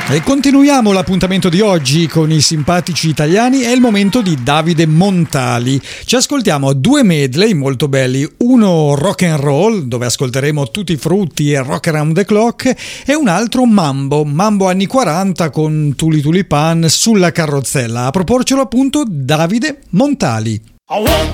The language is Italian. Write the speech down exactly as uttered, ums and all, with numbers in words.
E continuiamo l'appuntamento di oggi con i simpatici italiani. È il momento di Davide Montali. Ci ascoltiamo due medley molto belli, uno rock and roll dove ascolteremo Tutti i frutti e Rock Around the Clock, e un altro mambo, mambo anni quaranta con Tuli Tulipan sulla carrozzella. A proporcelo appunto Davide Montali.